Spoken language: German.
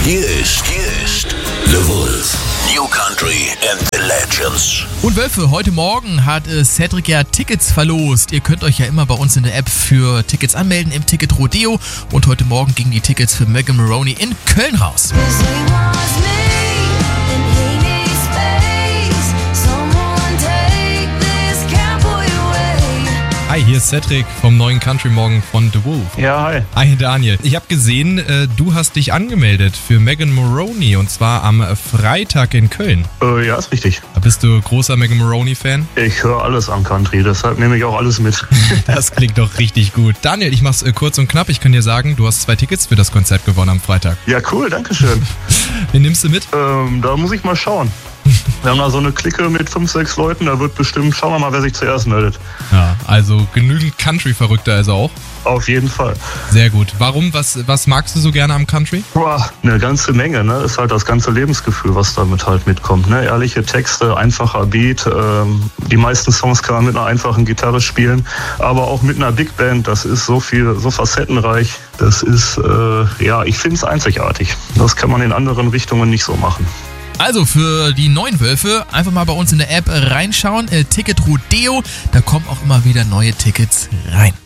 Hier ist The Wolf. New Country and the Legends. Und Wölfe, heute Morgen hat Cedric ja Tickets verlost. Ihr könnt euch ja immer bei uns in der App für Tickets anmelden im Ticket Rodeo. Und heute Morgen gingen die Tickets für Megan Moroney in Köln raus. Hi, hier ist Cedric vom neuen Country Morgen von The Wolf. Ja, hi. Hi Daniel. Ich habe gesehen, du hast dich angemeldet für Megan Moroney und zwar am Freitag in Köln. Ja, ist richtig. Bist du großer Megan Moroney-Fan? Ich höre alles am Country, deshalb nehme ich auch alles mit. Das klingt doch richtig gut. Daniel, ich mach's kurz und knapp. Ich kann dir sagen, du hast 2 Tickets für das Konzert gewonnen am Freitag. Ja, cool, danke schön. Wen nimmst du mit? Da muss ich mal schauen. Wir haben da so eine Clique mit 5, 6 Leuten, da wird bestimmt, schauen wir mal, wer sich zuerst meldet. Ja, also genügend Country-Verrückter also auch. Auf jeden Fall. Sehr gut. Warum? Was magst du so gerne am Country? Boah, eine ganze Menge, ne? Ist halt das ganze Lebensgefühl, was damit halt mitkommt, ne? Ehrliche Texte, einfacher Beat. Die meisten Songs kann man mit einer einfachen Gitarre spielen, aber auch mit einer Big Band. Das ist so viel, so facettenreich. Das ist, ich finde es einzigartig. Das kann man in anderen Richtungen nicht so machen. Also für die neuen Wölfe einfach mal bei uns in der App reinschauen. Ticket Rodeo, da kommen auch immer wieder neue Tickets rein.